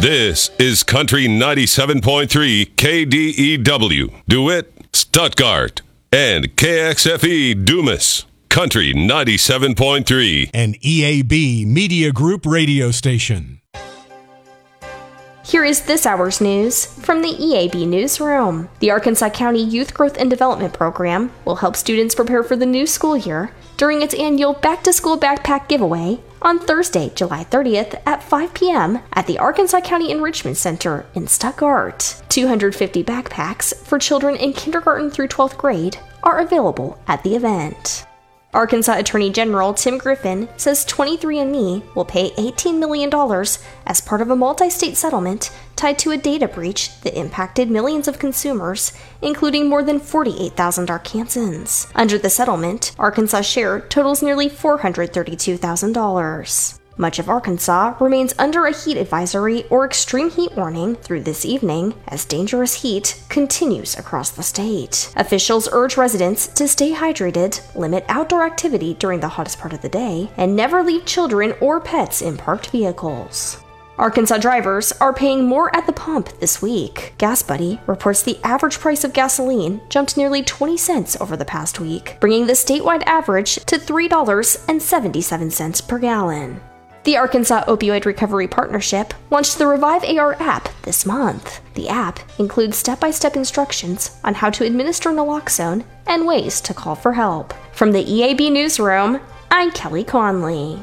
This is Country 97.3 KDEW, DeWitt, Stuttgart, and KXFE Dumas. Country 97.3. An EAB Media Group radio station. Here is this hour's news from the EAB Newsroom. The Arkansas County Youth Growth and Development Program will help students prepare for the new school year during its annual Back-to-School Backpack Giveaway on Thursday, July 30th at 5 p.m. at the Arkansas County Enrichment Center in Stuttgart. 250 backpacks for children in kindergarten through 12th grade are available at the event. Arkansas Attorney General Tim Griffin says 23andMe will pay $18 million as part of a multi-state settlement tied to a data breach that impacted millions of consumers, including more than 48,000 Arkansans. Under the settlement, Arkansas' share totals nearly $432,000. Much of Arkansas remains under a heat advisory or extreme heat warning through this evening as dangerous heat continues across the state. Officials urge residents to stay hydrated, limit outdoor activity during the hottest part of the day, and never leave children or pets in parked vehicles. Arkansas drivers are paying more at the pump this week. GasBuddy reports the average price of gasoline jumped nearly 20 cents over the past week, bringing the statewide average to $3.77 per gallon. The Arkansas Opioid Recovery Partnership launched the Revive AR app this month. The app includes step-by-step instructions on how to administer naloxone and ways to call for help. From the EAB Newsroom, I'm Kelly Conley.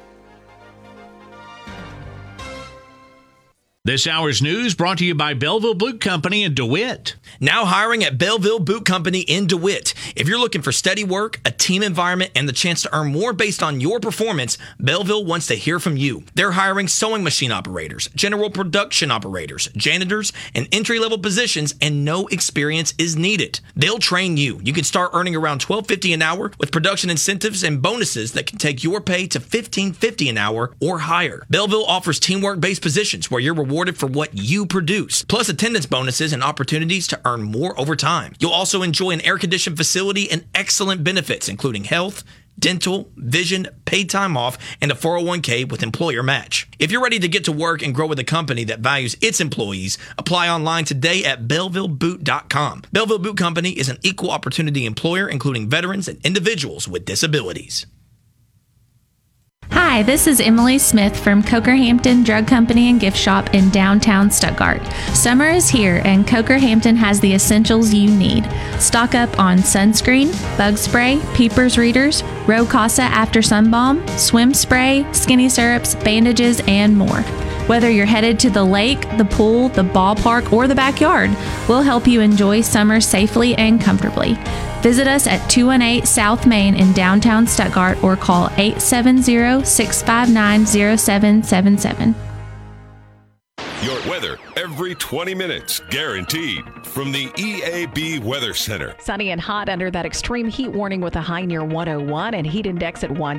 This hour's news brought to you by Belleville Boot Company in DeWitt. Now hiring at Belleville Boot Company in DeWitt. If you're looking for steady work, a team environment, and the chance to earn more based on your performance, Belleville wants to hear from you. They're hiring sewing machine operators, general production operators, janitors, and entry-level positions, and no experience is needed. They'll train you. You can start earning around $12.50 an hour with production incentives and bonuses that can take your pay to $15.50 an hour or higher. Belleville offers teamwork-based positions where you're rewarded for what you produce, plus attendance bonuses and opportunities to earn more over time. You'll also enjoy an air-conditioned facility and excellent benefits, including health, dental, vision, paid time off, and a 401k with employer match. If you're ready to get to work and grow with a company that values its employees, apply online today at BellevilleBoot.com. Belleville Boot Company is an equal opportunity employer, including veterans and individuals with disabilities. Hi, this is Emily Smith from Coker-Hampton Drug Company and Gift Shop in downtown Stuttgart. Summer is here and Coker-Hampton has the essentials you need. Stock up on sunscreen, bug spray, Peepers Readers, Rocasa After Sun Balm, swim spray, skinny syrups, bandages, and more. Whether you're headed to the lake, the pool, the ballpark, or the backyard, we'll help you enjoy summer safely and comfortably. Visit us at 218 South Main in downtown Stuttgart or call 870-659-0777. Your weather every 20 minutes, guaranteed. From the EAB Weather Center. Sunny and hot under that extreme heat warning with a high near 101 and heat index at 1.